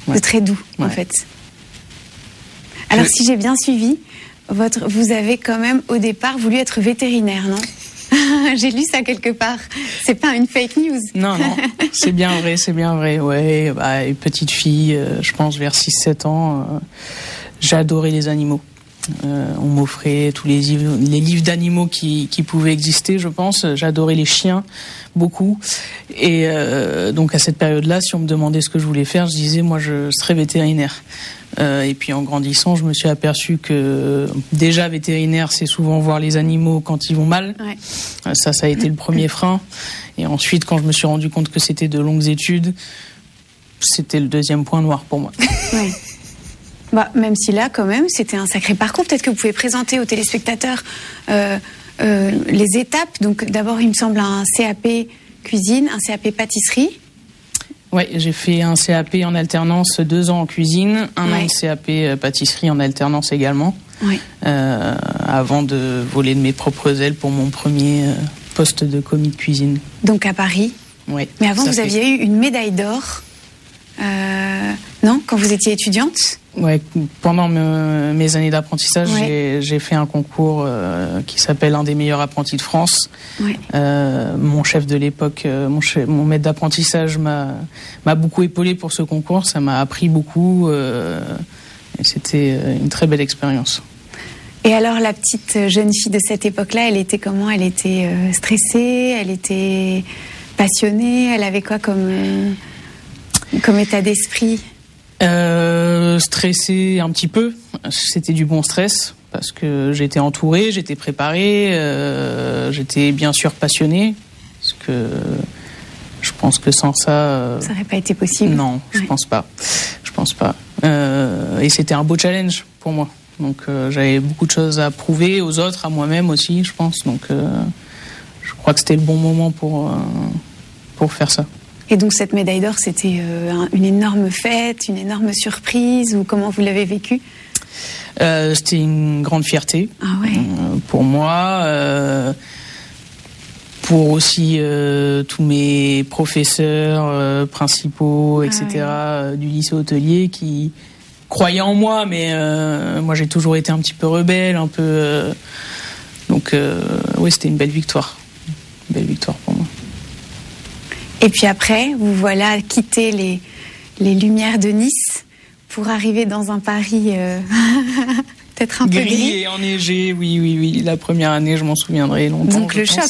de très doux, en fait. Alors, si j'ai bien suivi, vous avez quand même, au départ, voulu être vétérinaire, non? J'ai lu ça quelque part. C'est pas une fake news. Non, c'est bien vrai. Ouais, une petite fille, je pense vers 6-7 ans, j'ai adoré les animaux. On m'offrait tous les livres d'animaux qui pouvaient exister, je pense. J'adorais les chiens, beaucoup. Et donc à cette période-là, si on me demandait ce que je voulais faire, je disais, moi, je serais vétérinaire. Et puis en grandissant, je me suis aperçu que déjà vétérinaire, c'est souvent voir les animaux quand ils vont mal. Ouais. Ça a été le premier frein. Et ensuite, quand je me suis rendu compte que c'était de longues études, c'était le deuxième point noir pour moi. Ouais. Même si là, quand même, c'était un sacré parcours. Peut-être que vous pouvez présenter aux téléspectateurs les étapes. Donc d'abord, il me semble, un CAP cuisine, un CAP pâtisserie. Oui, j'ai fait un CAP en alternance 2 ans en cuisine, un an de CAP pâtisserie en alternance également, avant de voler de mes propres ailes pour mon premier poste de commis de cuisine. Donc à Paris. Oui. Mais avant, vous aviez eu une médaille d'or, non, quand vous étiez étudiante? Ouais, pendant mes années d'apprentissage, j'ai fait un concours qui s'appelle un des meilleurs apprentis de France. Ouais. Mon chef de l'époque, mon maître d'apprentissage m'a beaucoup épaulé pour ce concours. Ça m'a appris beaucoup et c'était une très belle expérience. Et alors, la petite jeune fille de cette époque-là, elle était comment? Elle était stressée? Elle était passionnée? Elle avait quoi comme état d'esprit? Stressé un petit peu. C'était du bon stress parce que j'étais entouré, j'étais préparé, j'étais bien sûr passionné. Parce que je pense que sans ça, ça n'aurait pas été possible. Non, je pense pas. Et c'était un beau challenge pour moi. Donc j'avais beaucoup de choses à prouver aux autres, à moi-même aussi, je pense. Donc je crois que c'était le bon moment pour faire ça. Et donc cette médaille d'or, c'était une énorme fête, une énorme surprise, ou comment vous l'avez vécu? C'était une grande fierté pour moi, pour aussi tous mes professeurs principaux, etc. Du lycée hôtelier qui croyaient en moi, mais moi j'ai toujours été un petit peu rebelle, un peu. Donc oui, c'était une belle victoire pour moi. Et puis après, vous voilà quitter les lumières de Nice pour arriver dans un Paris peut-être un peu gris et enneigé. Oui. La première année, je m'en souviendrai longtemps. Donc le choc.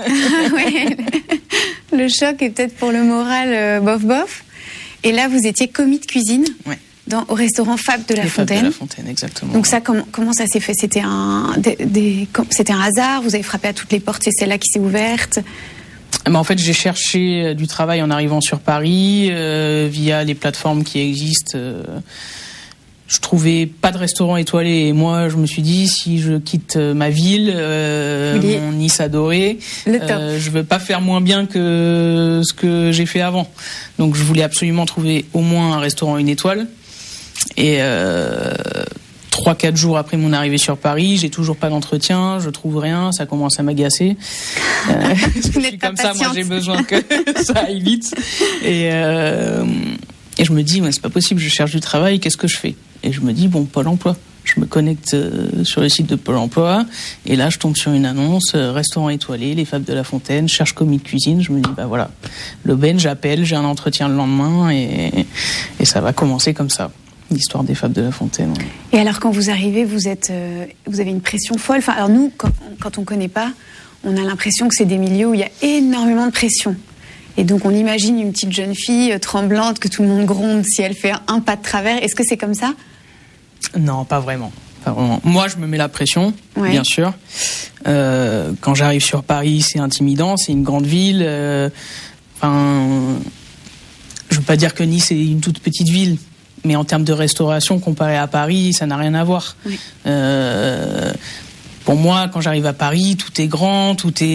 Le choc est peut-être pour le moral bof. Et là, vous étiez commis de cuisine au restaurant Fab de la Fontaine. Fab de la Fontaine, exactement. Donc ça, comment ça s'est fait? C'était c'était un hasard? Vous avez frappé à toutes les portes, c'est celle-là qui s'est ouverte? En fait, j'ai cherché du travail en arrivant sur Paris via les plateformes qui existent. Je trouvais pas de restaurant étoilé et moi, je me suis dit si je quitte ma ville, mon Nice adoré, je veux pas faire moins bien que ce que j'ai fait avant. Donc, je voulais absolument trouver au moins un restaurant 1 étoile. Et 3-4 jours après mon arrivée sur Paris, j'ai toujours pas d'entretien, je trouve rien, ça commence à m'agacer. Je suis comme ça, moi j'ai besoin que ça aille vite. Et je me dis, c'est pas possible, je cherche du travail, qu'est-ce que je fais? Et je me dis, Pôle emploi. Je me connecte sur le site de Pôle emploi, et là je tombe sur une annonce, restaurant étoilé, les Fables de la Fontaine, cherche commis de cuisine. Je me dis, voilà, l'aubaine, j'appelle, j'ai un entretien le lendemain, et ça va commencer comme ça. L'histoire des Fables de la Fontaine. Ouais. Et alors, quand vous arrivez, vous avez une pression folle. Enfin, alors nous, quand on connaît pas, on a l'impression que c'est des milieux où il y a énormément de pression. Et donc, on imagine une petite jeune fille tremblante, que tout le monde gronde si elle fait un pas de travers. Est-ce que c'est comme ça? Non, pas vraiment. Moi, je me mets la pression, bien sûr. Quand j'arrive sur Paris, c'est intimidant, c'est une grande ville. Je veux pas dire que Nice est une toute petite ville. Mais en termes de restauration, comparé à Paris, ça n'a rien à voir. Oui. Pour moi, quand j'arrive à Paris, tout est grand,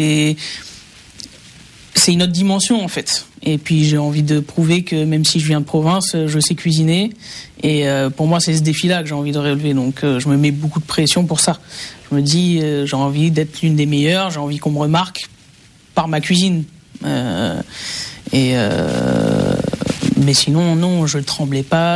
c'est une autre dimension, en fait. Et puis, j'ai envie de prouver que même si je viens de province, je sais cuisiner. Et pour moi, c'est ce défi-là que j'ai envie de relever. Donc, je me mets beaucoup de pression pour ça. Je me dis, j'ai envie d'être l'une des meilleures, j'ai envie qu'on me remarque par ma cuisine. Mais sinon, non, je ne tremblais pas.